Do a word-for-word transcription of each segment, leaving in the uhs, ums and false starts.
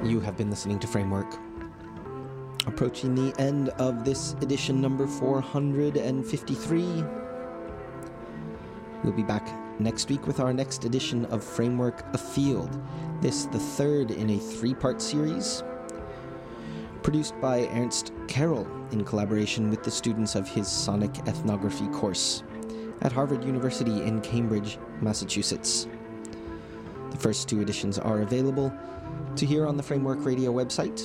You have been listening to Framework. Approaching the end of this edition number four hundred fifty-three. We'll be back next week with our next edition of Framework Afield. This the third in a three-part series, produced by Ernst Carroll in collaboration with the students of his Sonic Ethnography course at Harvard University in Cambridge, Massachusetts. The first two editions are available to hear on the Framework Radio website.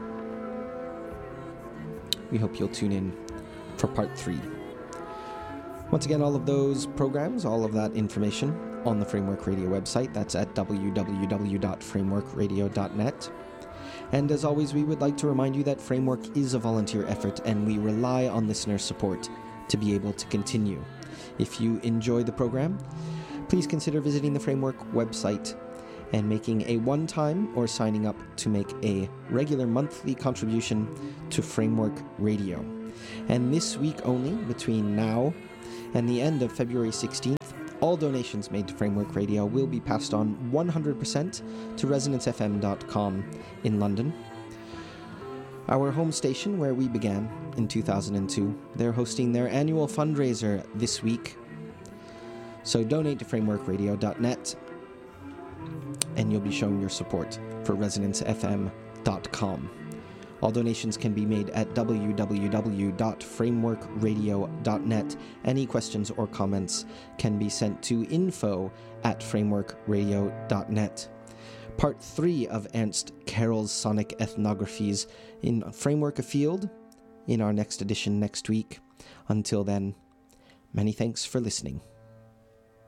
We hope you'll tune in for part three. Once again, all of those programs, all of that information on the Framework Radio website. That's at w w w dot framework radio dot net. And as always, we would like to remind you that Framework is a volunteer effort and we rely on listener support to be able to continue. If you enjoy the program, please consider visiting the Framework website and making a one-time or signing up to make a regular monthly contribution to Framework Radio. And this week only, between now and the end of February sixteenth, all donations made to Framework Radio will be passed on one hundred percent to resonance f m dot com in London, our home station where we began in two thousand two. They're hosting their annual fundraiser this week. So donate to framework radio dot net and you'll be showing your support for resonance f m dot com. All donations can be made at w w w dot framework radio dot net. Any questions or comments can be sent to info at framework radio dot net. Part three of Ernst Carroll's Sonic Ethnographies in Framework Afield in our next edition next week. Until then, many thanks for listening.